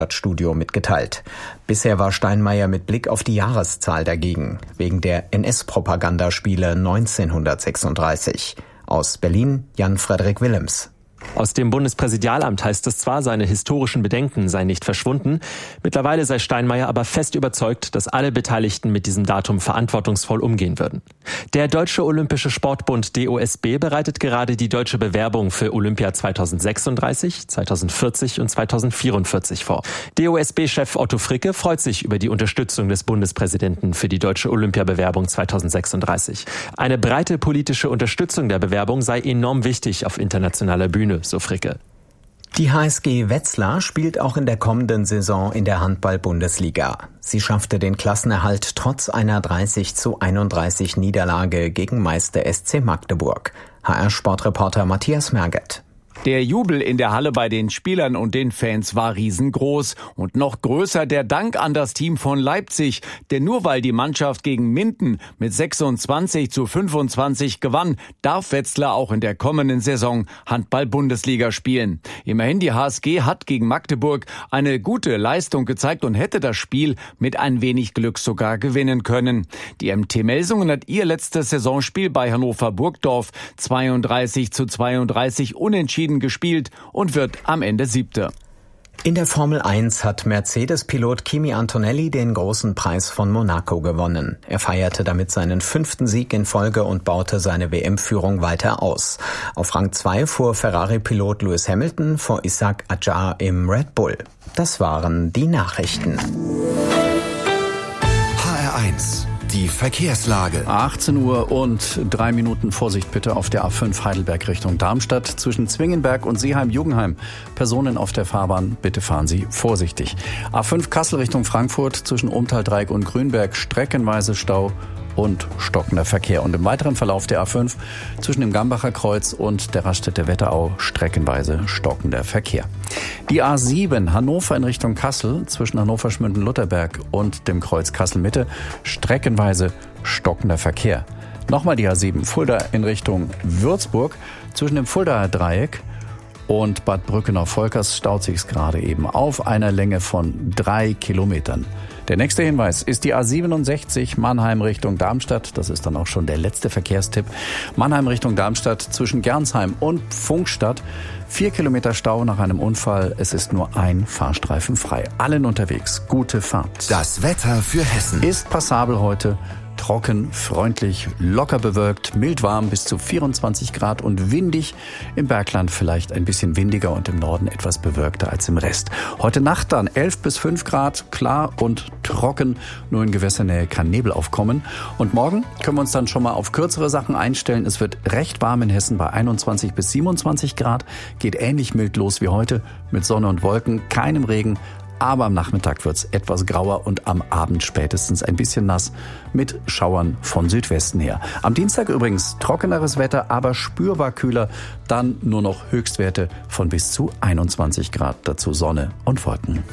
Studio mitgeteilt. Bisher war Steinmeier mit Blick auf die Jahreszahl dagegen, wegen der NS-Propagandaspiele 1936. Aus Berlin, Jan-Frederik Willems. Aus dem Bundespräsidialamt heißt es zwar, seine historischen Bedenken seien nicht verschwunden. Mittlerweile sei Steinmeier aber fest überzeugt, dass alle Beteiligten mit diesem Datum verantwortungsvoll umgehen würden. Der Deutsche Olympische Sportbund DOSB bereitet gerade die deutsche Bewerbung für Olympia 2036, 2040 und 2044 vor. DOSB-Chef Otto Fricke freut sich über die Unterstützung des Bundespräsidenten für die deutsche Olympiabewerbung 2036. Eine breite politische Unterstützung der Bewerbung sei enorm wichtig auf internationaler Bühne, so Fricke. Die HSG Wetzlar spielt auch in der kommenden Saison in der Handball-Bundesliga. Sie schaffte den Klassenerhalt trotz einer 30:31 Niederlage gegen Meister SC Magdeburg. HR-Sportreporter Matthias Merget. Der Jubel in der Halle bei den Spielern und den Fans war riesengroß. Und noch größer der Dank an das Team von Leipzig. Denn nur weil die Mannschaft gegen Minden mit 26:25 gewann, darf Wetzlar auch in der kommenden Saison Handball-Bundesliga spielen. Immerhin, die HSG hat gegen Magdeburg eine gute Leistung gezeigt und hätte das Spiel mit ein wenig Glück sogar gewinnen können. Die MT Melsungen hat ihr letztes Saisonspiel bei Hannover Burgdorf 32:32 unentschieden gespielt und wird am Ende Siebter. In der Formel 1 hat Mercedes-Pilot Kimi Antonelli den großen Preis von Monaco gewonnen. Er feierte damit seinen 5. Sieg in Folge und baute seine WM-Führung weiter aus. Auf Rang 2 fuhr Ferrari-Pilot Lewis Hamilton vor Isaac Adjar im Red Bull. Das waren die Nachrichten. HR1. Die Verkehrslage. 18 Uhr und 3 Minuten. Vorsicht bitte auf der A5 Heidelberg Richtung Darmstadt zwischen Zwingenberg und Seeheim-Jugenheim. Personen auf der Fahrbahn, bitte fahren Sie vorsichtig. A5 Kassel Richtung Frankfurt zwischen Ommtal-Dreieck und Grünberg streckenweise Stau und stockender Verkehr. Und im weiteren Verlauf der A5 zwischen dem Gambacher Kreuz und der Raststätte Wetterau streckenweise stockender Verkehr. Die A7 Hannover in Richtung Kassel zwischen Hannover-Schmünden-Lutherberg und dem Kreuz Kassel-Mitte streckenweise stockender Verkehr. Nochmal die A7 Fulda in Richtung Würzburg zwischen dem Fuldaer Dreieck und Bad Brückenau-Volkers staut sich's gerade eben auf einer Länge von 3 Kilometern. Der nächste Hinweis ist die A67 Mannheim Richtung Darmstadt. Das ist dann auch schon der letzte Verkehrstipp. Mannheim Richtung Darmstadt zwischen Gernsheim und Pfungstadt. 4 Kilometer Stau nach einem Unfall. Es ist nur ein Fahrstreifen frei. Allen unterwegs. Gute Fahrt. Das Wetter für Hessen. Ist passabel heute. Trocken, freundlich, locker bewölkt, mild warm bis zu 24 Grad und windig. Im Bergland vielleicht ein bisschen windiger und im Norden etwas bewölkter als im Rest. Heute Nacht dann 11 bis 5 Grad, klar und trocken. Nur in Gewässernähe kann Nebel aufkommen. Und morgen können wir uns dann schon mal auf kürzere Sachen einstellen. Es wird recht warm in Hessen bei 21 bis 27 Grad. Geht ähnlich mild los wie heute mit Sonne und Wolken, keinem Regen. Aber am Nachmittag wird's etwas grauer und am Abend spätestens ein bisschen nass mit Schauern von Südwesten her. Am Dienstag übrigens trockeneres Wetter, aber spürbar kühler. Dann nur noch Höchstwerte von bis zu 21 Grad. Dazu Sonne und Wolken.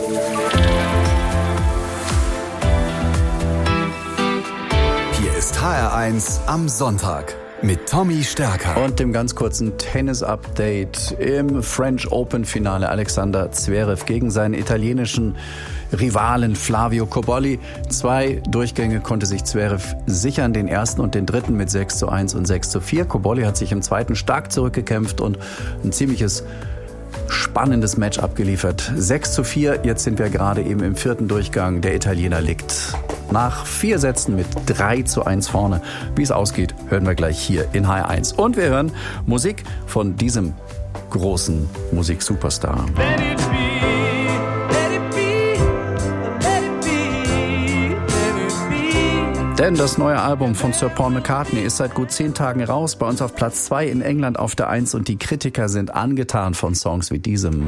Hier ist HR1 am Sonntag. Mit Tommy Stärker. Und dem ganz kurzen Tennis-Update im French Open-Finale. Alexander Zverev gegen seinen italienischen Rivalen Flavio Cobolli. 2 Durchgänge konnte sich Zverev sichern, den ersten und den dritten mit 6:1 und 6:4. Cobolli hat sich im zweiten stark zurückgekämpft und ein ziemliches spannendes Match abgeliefert. 6:4, jetzt sind wir gerade eben im 4. Durchgang. Der Italiener liegt nach 4 Sätzen mit 3:1 vorne. Wie es ausgeht, hören wir gleich hier in HR1. Und wir hören Musik von diesem großen Musiksuperstar. Denn das neue Album von Sir Paul McCartney ist seit gut 10 Tagen raus. Bei uns auf Platz 2, in England auf der 1. Und die Kritiker sind angetan von Songs wie diesem.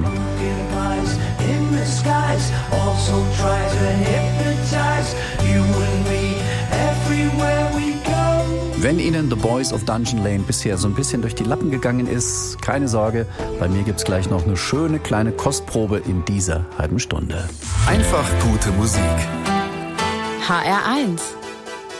Wenn Ihnen The Boys of Dungeon Lane bisher so ein bisschen durch die Lappen gegangen ist, keine Sorge, bei mir gibt's gleich noch eine schöne kleine Kostprobe in dieser halben Stunde. Einfach gute Musik. HR1